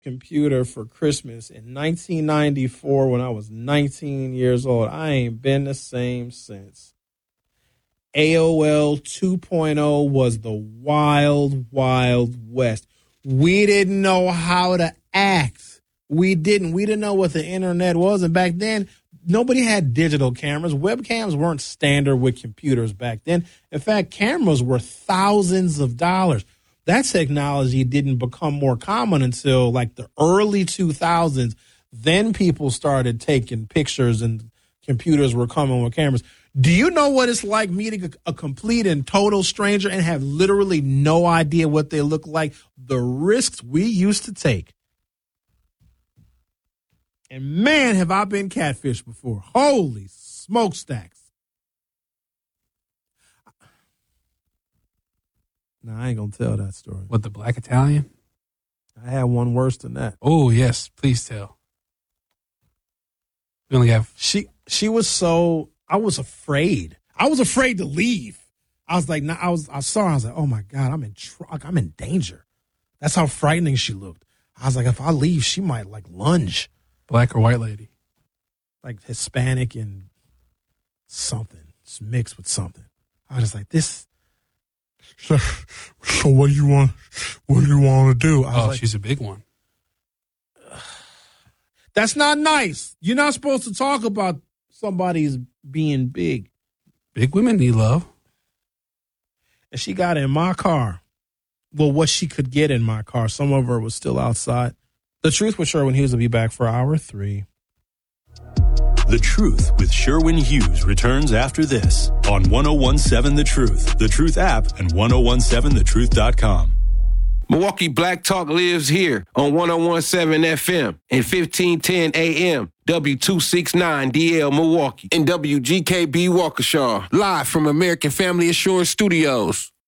computer for Christmas in 1994 when I was 19 years old. I ain't been the same since. AOL 2.0 was the wild, wild west. We didn't know how to act. We didn't know what the internet was. And back then, nobody had digital cameras. Webcams weren't standard with computers back then. In fact, cameras were thousands of dollars. That technology didn't become more common until like the early 2000s. Then people started taking pictures and computers were coming with cameras. Do you know what it's like meeting a complete and total stranger and have literally no idea what they look like? The risks we used to take. And man, have I been catfished before. Holy smokestacks. No, I ain't going to tell that story. What, the black Italian? I had one worse than that. Oh, yes. Please tell. We only have... She was so... I was afraid. I was afraid to leave. I was like, I saw her. I was like, oh my God, I'm in danger. That's how frightening she looked. I was like, if I leave, she might like lunge. Black or white lady? Like Hispanic and something. It's mixed with something. I was just like, this. So what do you want? What do you want to do? Oh, like, she's a big one. That's not nice. You're not supposed to talk about somebody's being big. Big women need love. And she got in my car. Well, what she could get in my car. Some of her was still outside. The Truth with Sherwin Hughes will be back for hour 3. The Truth with Sherwin Hughes returns after this on 101.7 The Truth, The Truth app, and 101.7thetruth.com. Milwaukee Black Talk lives here on 101.7 FM and 1510 AM, W269DL Milwaukee, and WGKB Waukesha, live from American Family Assurance Studios.